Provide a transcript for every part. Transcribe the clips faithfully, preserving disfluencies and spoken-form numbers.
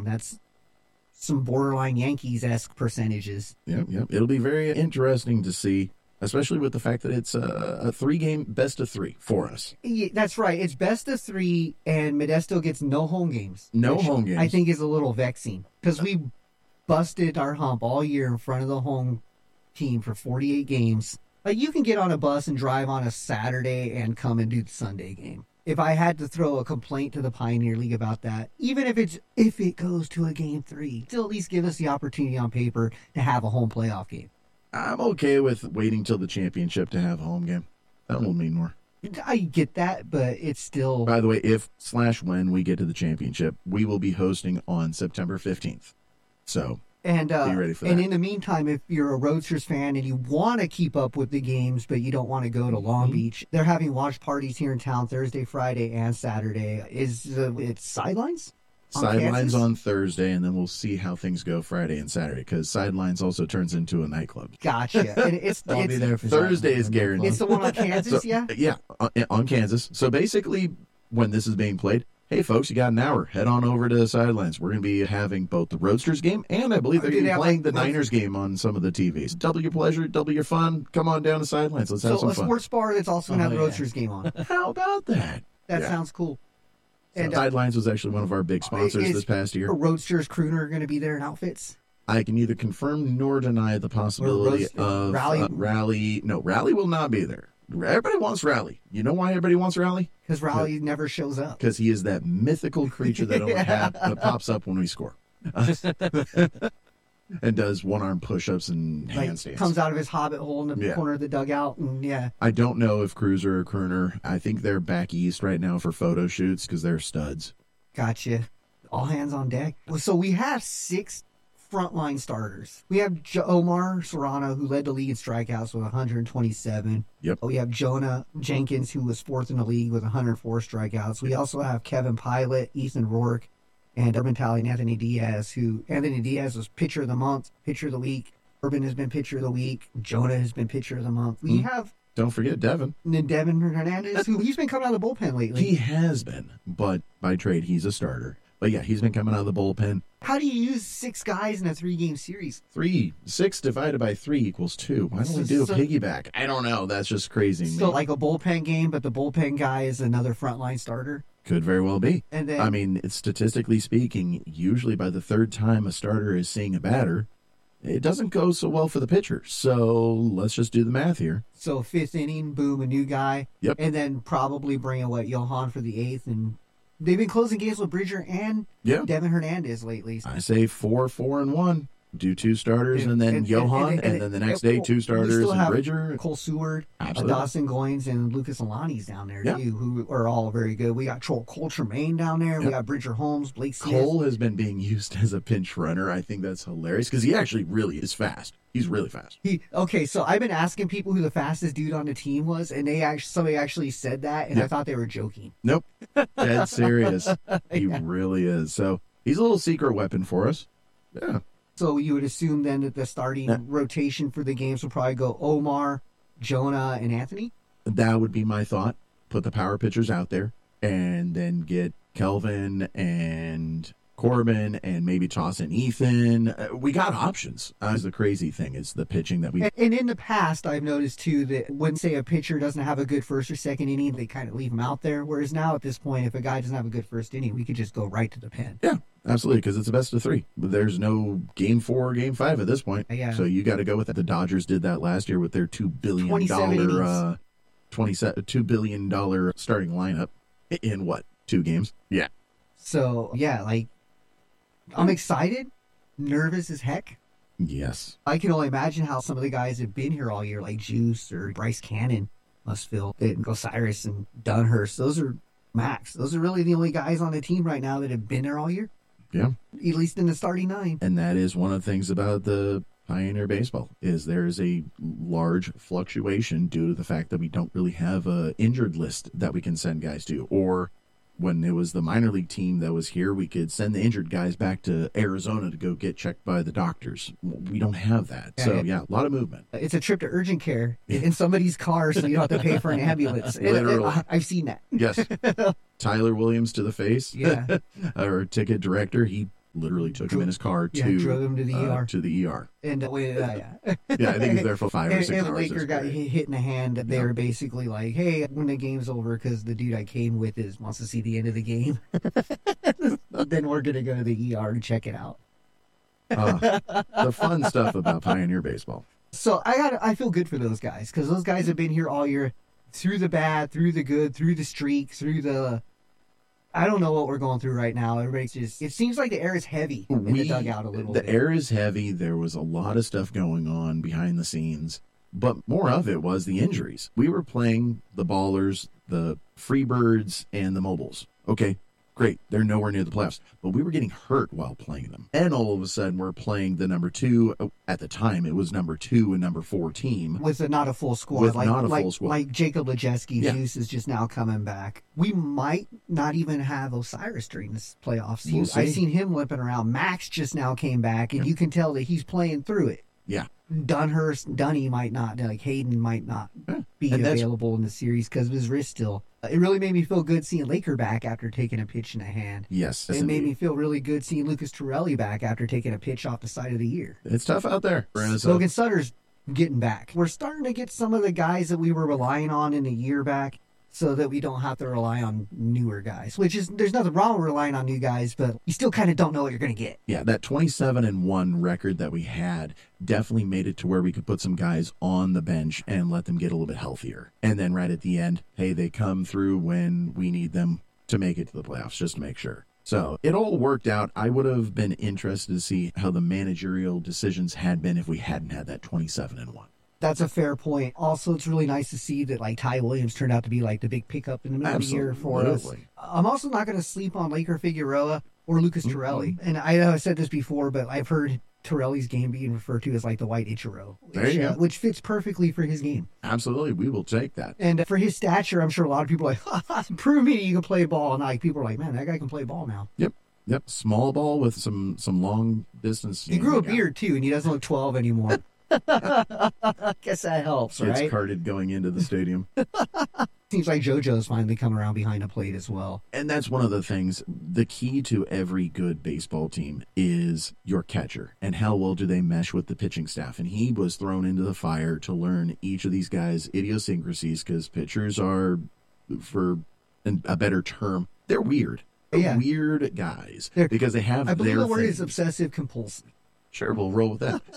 That's some borderline Yankees-esque percentages. Yep, yep. It'll be very interesting to see, especially with the fact that it's a, a three-game best of three for us. Yeah, that's right. It's best of three, and Modesto gets no home games. No home games. I think is a little vexing because we busted our hump all year in front of the home team for forty-eight games. Like, you can get on a bus and drive on a Saturday and come and do the Sunday game. If I had to throw a complaint to the Pioneer League about that, even if it's if it goes to a game three, still at least give us the opportunity on paper to have a home playoff game. I'm okay with waiting till the championship to have a home game. That will mean more. I get that, but it's still... By the way, if slash when we get to the championship, we will be hosting on September fifteenth. So... And uh, be ready for and that. in the meantime, if you're a Roadsters fan and you want to keep up with the games, but you don't want to go to Long Mm-hmm. Beach, they're having watch parties here in town Thursday, Friday, and Saturday. Is uh, it Sidelines? On Sidelines Kansas? on Thursday, and then we'll see how things go Friday and Saturday, because Sidelines also turns into a nightclub. Gotcha. And it's, I'll it's, be there for Thursday Sidelines. is guaranteed. it's the one on Kansas, So, yeah? Yeah, on, on Kansas. So basically, when this is being played, hey, folks, you got an hour. Head on over to Sidelines. We're going to be having both the Roadsters game, and I believe they're Do going they to be have, playing like, the Road- Niners game on some of the T Vs. Double your pleasure, double your fun. Come on down to Sidelines. Let's have So some a fun. sports bar that's also going to have Oh, the yeah. Roadsters game on. How about that? That Yeah. sounds cool. So And uh, Sidelines was actually one of our big sponsors is this past year. Roadsters Crooner going to be there in outfits? I can neither confirm nor deny the possibility roast- of Rally- uh, Rally. No, Rally will not be there. Everybody wants Rally. You know why everybody wants Rally? Because Raleigh never shows up. Because he is that mythical creature that only Yeah. hap- that pops up when we score. And does one-arm push-ups and Like, handstands. comes out of his hobbit hole in the Yeah. corner of the dugout, and yeah. I don't know if Cruiser or Kerner, I think they're back east right now for photo shoots because they're studs. Gotcha. All hands on deck. So we have six frontline starters. We have jo- Omar Serrano, who led the league in strikeouts with one hundred twenty-seven. Yep. We have Jonah Jenkins, who was fourth in the league with one hundred four strikeouts. We also have Kevin Pilot, Ethan Rourke, and Urban Talley and Anthony Diaz, who Anthony Diaz was pitcher of the month, pitcher of the week. Urban has been pitcher of the week. Jonah has been pitcher of the month. We Mm. have Don't forget Devin. Devin Hernandez, who he's been coming out of the bullpen lately. He has been, but by trade, he's a starter. But yeah, he's been coming out of the bullpen. How do you use six guys in a three-game series? Three, six divided by three equals two. Why don't we So- do a so- piggyback? I don't know. That's just crazy. So man. like a bullpen game, but the bullpen guy is another frontline starter. Could very well be. And then I mean, it's statistically speaking, usually by the third time a starter is seeing a batter, it doesn't go so well for the pitcher. So let's just do the math here. so fifth inning, boom, a new guy. Yep. And then probably bring in what Johan for the eighth, and they've been closing games with Bridger and Yeah. Devin Hernandez lately. I say four, four, and one. Do two starters and, And- then and- Johan, and, and- and- then the and- next and- day two we starters still and have Bridger. Cole Seward, uh, Absolutely. Dawson Goins, and Lucas Alani's down there Yeah. too, who are all very good. We got Cole, Cole Tremaine down there. We Yep. got Bridger Holmes, Blake Smith. Cole has been being used as a pinch runner. I think that's hilarious because he actually really is fast. He's really fast. He okay, so I've been asking people who the fastest dude on the team was, and they actually somebody actually said that, and I Yeah. thought they were joking. Nope. Dead serious. He really is. So he's a little secret weapon for us. Yeah. So you would assume then that the starting Yeah. rotation for the games will probably go Omar, Jonah, and Anthony. That would be my thought. Put the power pitchers out there and then get Kelvin and Corbin and maybe toss in Ethan. Uh, we got options. That's the crazy thing is the pitching that we. And, and in the past, I've noticed too that when say a pitcher doesn't have a good first or second inning, they kind of leave him out there. Whereas now at this point, if a guy doesn't have a good first inning, we could just go right to the pen. Yeah, absolutely, because it's a best of three. But there's no game four or game five at this point. Yeah. So you got to go with that. The Dodgers did that last year with their two billion twenty-seven innings. dollar, uh, twenty-seven two billion dollar starting lineup in what two games? Yeah. So yeah, like I'm excited, nervous as heck. Yes. I can only imagine how some of the guys have been here all year, like Juice or Bryce Cannon must feel, and Osiris and Dunhurst. Those are Max. Those are really the only guys on the team right now that have been there all year, Yeah. at least in the starting nine. And that is one of the things about the Pioneer Baseball is there is a large fluctuation due to the fact that we don't really have a injured list that we can send guys to. Or when it was the minor league team that was here, we could send the injured guys back to Arizona to go get checked by the doctors. We don't have that. Yeah, So, yeah. yeah, a lot of movement. It's a trip to urgent care in somebody's car, so you don't have to pay for an ambulance. And- and Literally. I've seen that. Yes. Tyler Williams to the face. Yeah. Our ticket director, he literally took him in his car Yeah, to drove him to the uh, E R. to the E R. And uh, wait, uh, yeah. Yeah, I think he was there for five or And, six and hours. Laker That's got great. hit hit in the hand. They Yeah. were basically like, "Hey, when the game's over, because the dude I came with is wants to see the end of the game, then we're gonna go to the E R to check it out." Uh, the fun stuff about Pioneer Baseball. So I got, I feel good for those guys because those guys have been here all year, through the bad, through the good, through the streak, through the. I don't know what we're going through right now. Everybody's just. It seems like the air is heavy in We- the dugout a little the bit. air is heavy. There was a lot of stuff going on behind the scenes, but more of it was the injuries. We were playing the Ballers, the Freebirds, and the Mobiles. Okay, great. They're nowhere near the playoffs, but we were getting hurt while playing them. And all of a sudden, we're playing the number two. At the time, it was number two and number four team. With a, not a full squad, With like, not a like, full squad. like Jacob Lejeski, Yeah. Juice is just now coming back. We might not even have Osiris during this playoffs. We'll You- see. I've seen him limping around. Max just now came back, and Yeah. you can tell that he's playing through it. Yeah. Dunhurst, Dunny might not, like Hayden might not Yeah. be And that's- available in the series because of his wrist still. It really made me feel good seeing Laker back after taking a pitch in the hand. Yes. It made indeed. me feel really good seeing Lucas Torelli back after taking a pitch off the side of the year. It's tough out there. Whereas, uh, Logan Sutter's getting back. We're starting to get some of the guys that we were relying on in a year back so that we don't have to rely on newer guys, which is, there's nothing wrong with relying on new guys, but you still kind of don't know what you're going to get. yeah, that twenty-seven and one record that we had definitely made it to where we could put some guys on the bench and let them get a little bit healthier. And then right at the end, hey, they come through when we need them to make it to the playoffs, just to make sure. So it all worked out. I would have been interested to see how the managerial decisions had been if we hadn't had that twenty-seven and one. That's a fair point. Also, it's really nice to see that like Ty Williams turned out to be like the big pickup in the middle of the year for us. Absolutely. I'm also not going to sleep on Laker Figueroa or Lucas Mm-hmm. Torelli. And I know I said this before, but I've heard Torelli's game being referred to as like the white Ichiro, which, There you go. uh, which fits perfectly for his game. Absolutely. We will take that. And for his stature, I'm sure a lot of people are like, ha, ha, prove me you can play ball. And like people are like, man, that guy can play ball now. Yep. Yep. Small ball with some, some long distance. He grew a beard too, and he doesn't look twelve anymore. Guess that helps, Gets right? carted going into the stadium. Seems like JoJo's finally come around behind the plate as well. And that's one of the things. The key to every good baseball team is your catcher and how well do they mesh with the pitching staff. And he was thrown into the fire to learn each of these guys' idiosyncrasies because pitchers are, for a better term, they're weird. They're Yeah. weird guys They're- because they have I believe their the word thing. is obsessive compulsive. Sure, we'll roll with that.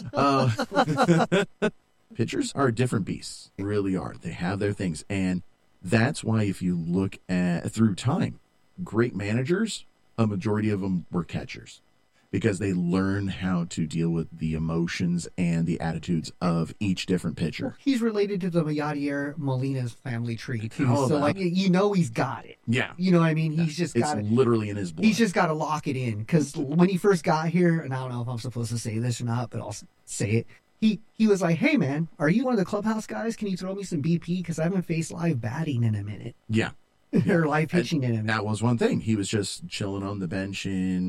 Uh, pitchers are different beasts, really are. They have their things, and that's why if you look at through time, great managers, a majority of them were catchers because they learn how to deal with the emotions and the attitudes of each different pitcher. He's related to the Yadier Molina's family tree too, Oh, so that- like you know he's got it. Yeah, You know what I mean? He's just it's got it. literally in his blood. He's just got to lock it in because when he first got here, and I don't know if I'm supposed to say this or not, but I'll s- say it. He he was like, "Hey man, are you one of the clubhouse guys? Can you throw me some B P? Because I haven't faced live batting in a minute yeah. or live pitching in a minute." That was one thing. He was just chilling on the bench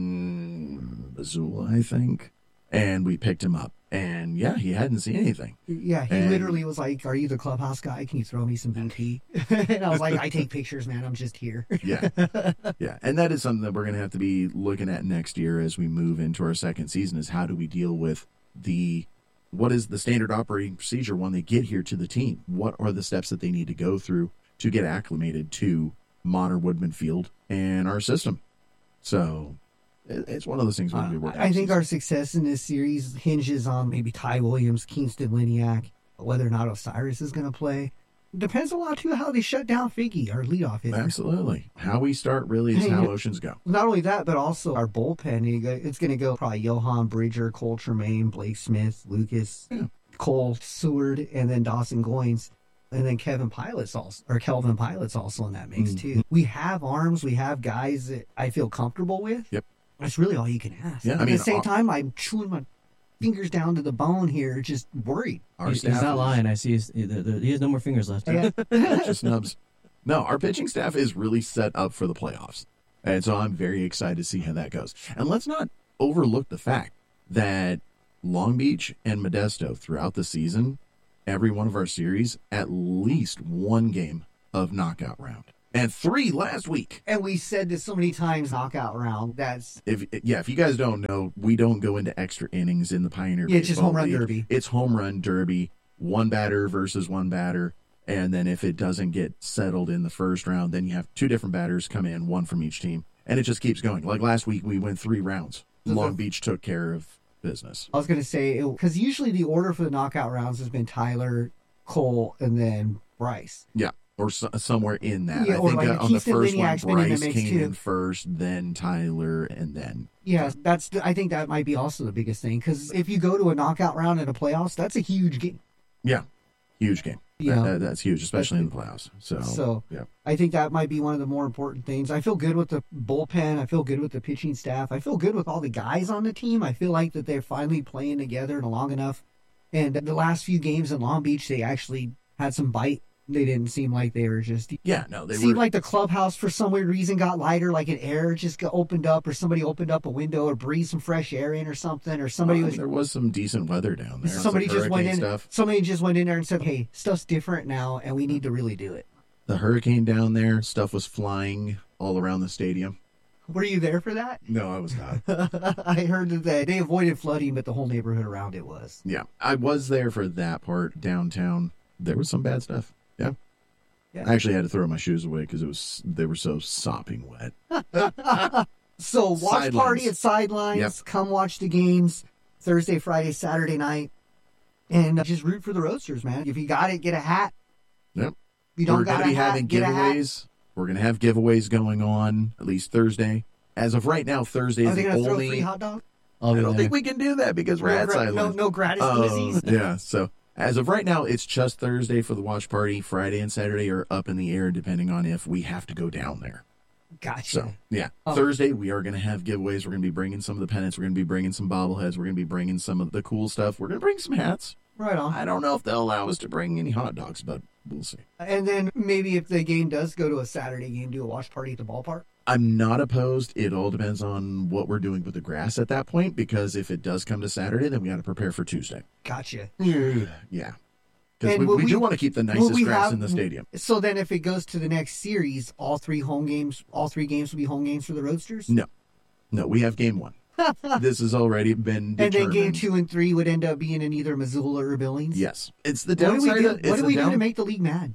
in Missoula, I think, and we picked him up. And yeah, he hadn't seen anything. Yeah, he And- literally was like, "Are you the clubhouse guy? Can you throw me some B P?" And I was like, "I take pictures, man. I'm just here." Yeah, yeah, and that is something that we're going to have to be looking at next year as we move into our second season. Is how do we deal with the what is the standard operating procedure when they get here to the team? What are the steps that they need to go through to get acclimated to Monter Woodman Field and our system? So it- it's one of those things we're going to be Uh, working. I think our success in this series hinges on maybe Ty Williams, Kingston Liniak, whether or not Osiris is going to play. Depends a lot too how they shut down Figgy, our leadoff hitter. Absolutely. How we start really is Hey, how yeah. oceans go. Not only that, but also our bullpen. You go- It's going to go probably Johan Bridger, Cole Tremaine, Blake Smith, Lucas, Yeah. Cole Seward, and then Dawson Goins. And then Kevin Pilot's also, or Kelvin Pilot's also in that mix Mm-hmm. too. We have arms, we have guys that I feel comfortable with. Yep. That's really all you can ask. Yeah, I At mean, the same uh, time, I'm chewing my fingers down to the bone here, just worried. Our He's, staff he's not is- lying. I see. His, the, the, he has no more fingers left. Yeah. just nubs. No, our pitching staff is really set up for the playoffs. And so I'm very excited to see how that goes. And let's not overlook the fact that Long Beach and Modesto throughout the season, every one of our series, at least one game of knockout round. and three last week. And we said this so many times, knockout round. That's If yeah, if you guys don't know, we don't go into extra innings in the Pioneer. Yeah, it's just Baseball home run League. derby. It's home run derby, one batter versus one batter, and then if it doesn't get settled in the first round, then you have two different batters come in, one from each team, and it just keeps going. Like last week, we went three rounds. So Long the- Beach took care of business. I was going to say, because usually the order for the knockout rounds has been Tyler, Cole, and then Bryce. Yeah, or so, somewhere in that. Yeah, I or think like uh, on the Keith and first one, Liniak's been in the Bryce mix, came too. in first, then Tyler, and then Yeah, that's. I think that might be also the biggest thing, because if you go to a knockout round in a playoffs, that's a huge game. yeah, huge game. Yeah. That, that- that's huge, especially in the playoffs. So, So yeah. I think that might be one of the more important things. I feel good with the bullpen. I feel good with the pitching staff. I feel good with all the guys on the team. I feel like that they're finally playing together long enough. And the last few games in Long Beach, they actually had some bite. They didn't seem like they were just. Yeah, no, they seemed were. like the clubhouse for some weird reason got lighter, like an air just got opened up, or somebody opened up a window or breathed some fresh air in, or something, or somebody Well, was there was some decent weather down there. somebody Some just went in. hurricane stuff. Somebody just went in there and said, "Hey, stuff's different now, and we need to really do it." The hurricane down there, stuff was flying all around the stadium. Were you there for that? No, I was not. I heard that they avoided flooding, but the whole neighborhood around it was. Yeah, I was there for that part downtown. There was some bad stuff. Yeah. Yeah. I actually had to throw my shoes away because it was they were so sopping wet. So watch Sidelines. party at Sidelines. Yep. Come watch the games Thursday, Friday, Saturday night, and just root for the Roadsters, man. If you got it, get a hat. Yep. If you don't We're got going a to be hat, having get a hat. giveaways. We're going to have giveaways going on at least Thursday. As of right now, Thursday Are is they the going to throw only. free hot dogs? I'll I be don't there. think we can do that because we're No, at gra- no, Sidelines. no gratis Oh, koozies. yeah. So as of right now, it's just Thursday for the watch party. Friday and Saturday are up in the air depending on if we have to go down there. Gotcha. So yeah, Oh. Thursday we are going to have giveaways. We're going to be bringing some of the pennants. We're going to be bringing some bobbleheads. We're going to be bringing some of the cool stuff. We're going to bring some hats. Right on. I don't know if they'll allow us to bring any hot dogs, but we'll see. And then maybe if the game does go to a Saturday game, do a watch party at the ballpark. I'm not opposed. It all depends on what we're doing with the grass at that point, because if it does come to Saturday, then we got to prepare for Tuesday. Gotcha. Yeah. Because And we, will we we- do want to keep the will nicest we grass have- in the stadium. So then if it goes to the next series, all three home games, all three games will be home games for the Roadsters? No. No, we have game one. This has already been determined. And then game two and three would end up being in either Missoula or Billings? Yes. It's the What do we downside. do, of, it's what do, the we do down- to make the league mad?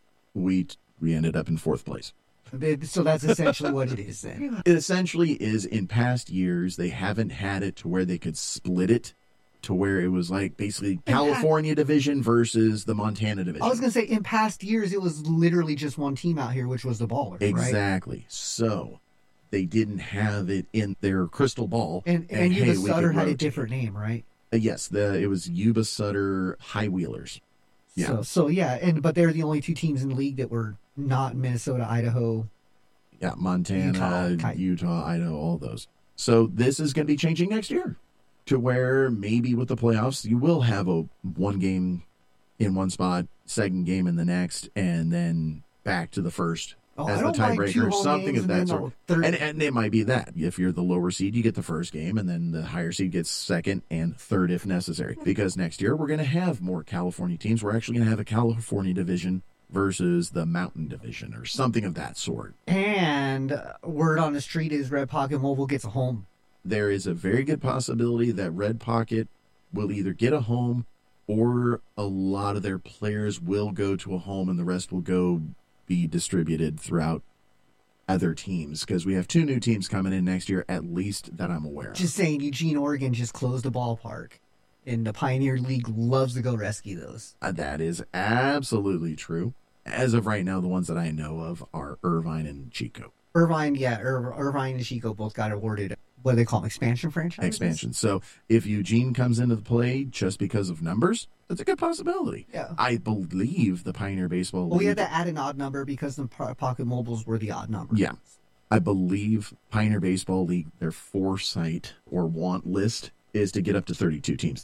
we, we ended up in fourth place. So that's essentially what it is then. It essentially is, in past years, they haven't had it to where they could split it to where it was like basically California division versus the Montana division. I was going to say, in past years, it was literally just one team out here, which was the Ballers, right? Exactly. So they didn't have it in their crystal ball. And, and, hey, Yuba we Sutter could had a rotate. different name, right? Uh, yes, the it was Yuba Sutter High Wheelers. Yeah. So, so yeah, and but they're the only two teams in the league that were not Minnesota, Idaho. Yeah, Montana, Utah, Utah, Ki- Idaho, all those. So this is going to be changing next year to where maybe with the playoffs you will have a one game in one spot, second game in the next, and then back to the first Oh, as I the don't mind two tiebreaker, home something games of and that then sort. the third- And and it might be that if you're the lower seed, you get the first game, and then the higher seed gets second and third if necessary. Because next year we're going to have more California teams. We're actually going to have a California division versus the Mountain Division or something of that sort. And uh, word on the street is Red Pocket Mobile gets a home. There is a very good possibility that Red Pocket will either get a home or a lot of their players will go to a home and the rest will go be distributed throughout other teams, because we have two new teams coming in next year, at least that I'm aware of. Just saying, Eugene, Oregon just closed the ballpark. And the Pioneer League loves to go rescue those. Uh, that is absolutely true. As of right now, the ones that I know of are Irvine and Chico. Irvine, yeah, Ir- Irvine and Chico both got awarded, what do they call them, expansion franchises? Expansion. So if Eugene comes into the play just because of numbers, that's a good possibility. Yeah. I believe the Pioneer Baseball Well, we had League- to add an odd number because the po- Pocket Mobiles were the odd number. Yeah. I believe Pioneer Baseball League, their foresight or want list is to get up to thirty-two teams.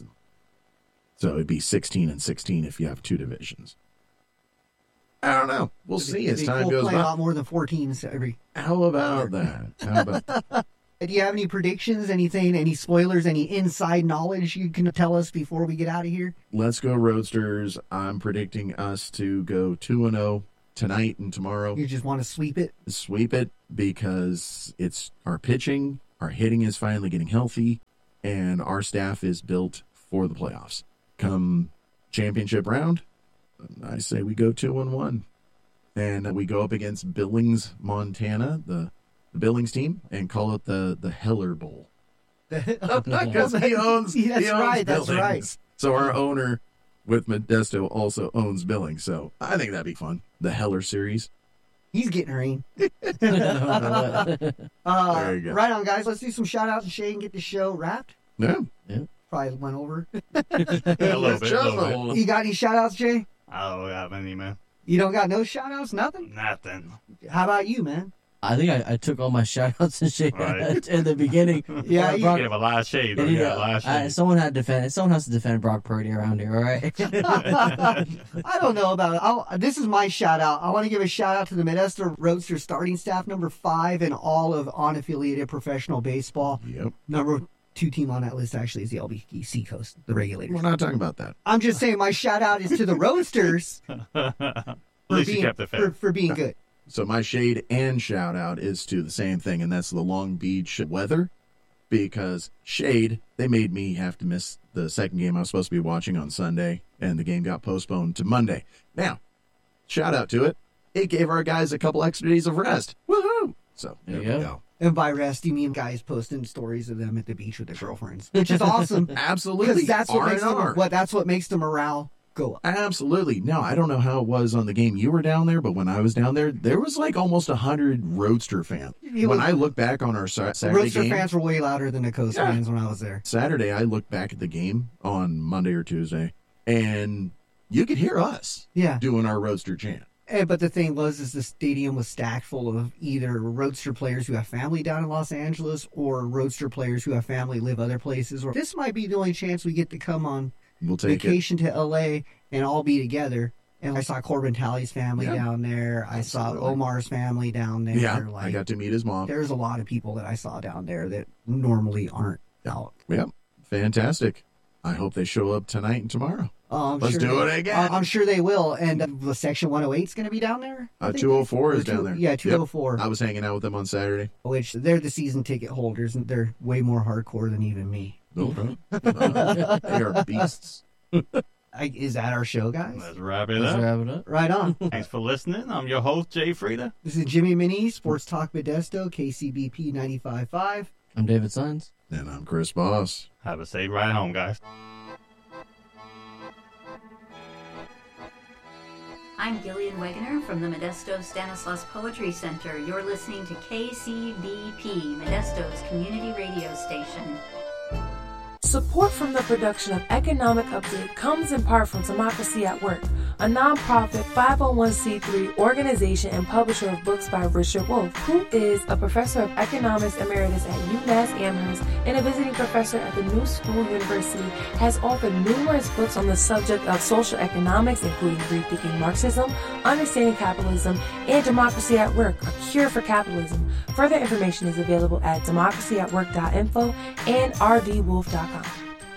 So it'd be sixteen and sixteen if you have two divisions. I don't know. We'll see as time we'll goes play a by. lot more than four teams every. How about that? How about that? Do you have any predictions, anything, any spoilers, any inside knowledge you can tell us before we get out of here? Let's go Roadsters. I'm predicting us to go two and oh, tonight and tomorrow. You just want to sweep it? Sweep it because it's our pitching, our hitting is finally getting healthy, and our staff is built for the playoffs. Come championship round, I say we go two and one. And we go up against Billings, Montana, the, the Billings team, and call it the, the Heller Bowl. Because he owns, Yeah, that's he owns right, that's Billings. right. So our owner with Modesto also owns Billings. So I think that'd be fun. The Heller series. He's getting rain. There Uh, you go. right on, guys. Let's do some shout outs to Shay and get the show wrapped. Yeah. Probably went over. A little bit, a little bit. You got any shout outs, Jay? I don't have any, man. You don't got no shout outs? Nothing? Nothing. How about you, man? I think I, I took all my shout-outs and shit Right. in the beginning. Yeah, Uh, you- Brock- You have a lot of shade, though. yeah, You got a lot of I- shade. someone had to defend. Someone has to defend Brock Purdy around here. All right. I don't know about it. I'll, this is my shout out. I want to give a shout out to the Modesto Roadster starting staff, number five in all of unaffiliated professional baseball. Yep. Number two team on that list actually is the L B C Coast, the Regulators. We're not talking about that. I'm just saying my shout out is to the Roadsters At for least you being, kept it for, fair. for being good. So my shade and shout out is to the same thing, and that's the Long Beach weather. Because shade, they made me have to miss the second game I was supposed to be watching on Sunday, and the game got postponed to Monday. Now, shout out to it. It gave our guys a couple extra days of rest. Woohoo! So There there you we go. go. And by rest, you mean guys posting stories of them at the beach with their girlfriends, which is awesome. Absolutely. Because that's what R makes and the, R. what that's what makes the morale go up. Absolutely. Now, I don't know how it was on the game you were down there, but when I was down there, there was like almost one hundred Roadster fans. It When was- I look back on our Sa- Saturday Roadster game, fans were way louder than the Coast Yeah. fans when I was there. Saturday, I looked back at the game on Monday or Tuesday, and you could hear us Yeah. doing our Roadster chant. Eh, but the thing was, is the stadium was stacked full of either Roadster players who have family down in Los Angeles or Roadster players who have family live other places. Or this might be the only chance we get to come on We'll take it. vacation to L A and all be together. And I saw Corbin Talley's family Yeah. down there. I Absolutely. saw Omar's family down there. Yeah, like, I got to meet his mom. there's a lot of people that I saw down there that normally aren't out. Yep, fantastic. I hope they show up tonight and tomorrow. Uh, I'm Let's sure do they- it again. uh, I'm sure they will. And uh, the Section one oh eight is going to be down there. I Uh, think? two oh four is Or two- down there. Yeah, two oh four. Yep. I was hanging out with them on Saturday. Which they're the season ticket holders, and they're way more hardcore than even me. No problem. Uh, they are beasts. I, is that our show, guys? Let's wrap it Let's up. wrap it up. Right on. Thanks for listening. I'm your host, Jay Frieda. This is Jimmy Mini, Sports Talk Modesto, K C B P ninety-five point five. I'm David Sines. And I'm Chris Boss. Have a safe ride home, guys. I'm Gillian Wegener from the Modesto Stanislaus Poetry Center. You're listening to K C B P, Modesto's community radio station. Support from the production of Economic Update comes in part from Democracy at Work, a nonprofit five oh one c three organization and publisher of books by Richard Wolff, who is a professor of economics emeritus at UMass Amherst and a visiting professor at the New School University, has authored numerous books on the subject of social economics, including Rethinking Marxism, Understanding Capitalism, and Democracy at Work, a cure for capitalism. Further information is available at democracy at work dot info and r d wolf dot com.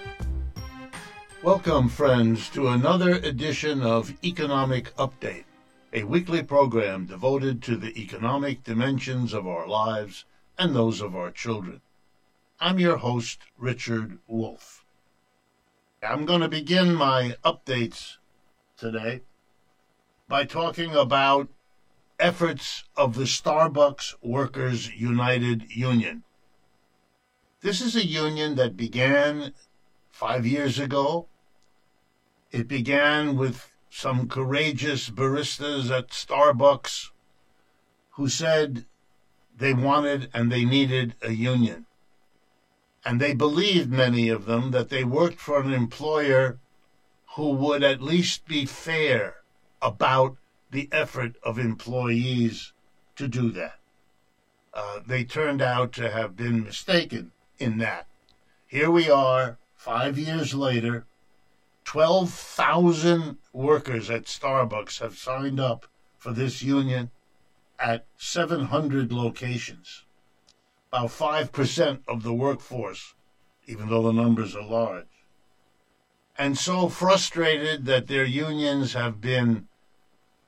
Welcome, friends, to another edition of Economic Update, a weekly program devoted to the economic dimensions of our lives and those of our children. I'm your host, Richard Wolff. I'm going to begin my updates today by talking about efforts of the Starbucks Workers United Union. This is a union that began five years ago. It began with some courageous baristas at Starbucks who said they wanted and they needed a union. And they believed, many of them, that they worked for an employer who would at least be fair about the effort of employees to do that. Uh, they turned out to have been mistaken in that. Here we are, five years later, twelve thousand workers at Starbucks have signed up for this union at seven hundred locations. About five percent of the workforce, even though the numbers are large. And so frustrated that their unions have been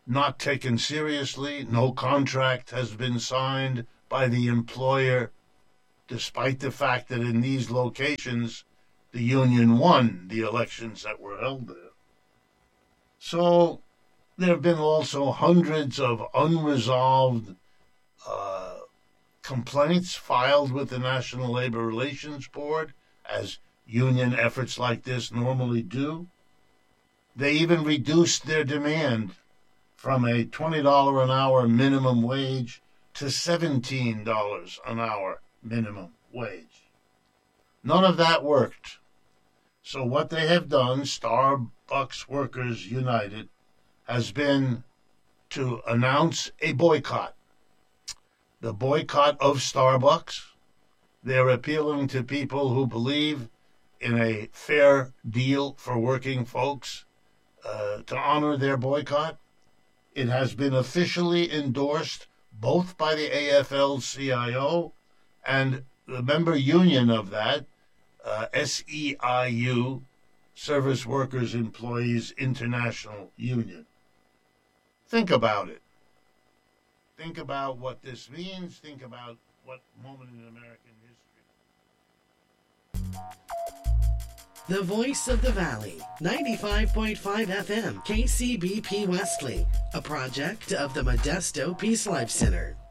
not taken seriously. No contract has been signed by the employer, despite the fact that in these locations, the union won the elections that were held there. So there have been also hundreds of unresolved uh, complaints filed with the National Labor Relations Board, as union efforts like this normally do. They even reduced their demand from a twenty dollars an hour minimum wage to seventeen dollars an hour minimum wage. None of that worked. So what they have done, Starbucks Workers United, has been to announce a boycott. The boycott of Starbucks. They're appealing to people who believe in a fair deal for working folks uh, to honor their boycott. It has been officially endorsed both by the A F L C I O and the member union of that, uh, S E I U, Service Workers Employees International Union. Think about it. Think about what this means. Think about what moment in American history. The Voice of the Valley, ninety-five point five F M, K C B P Wesley, a project of the Modesto Peace Life Center.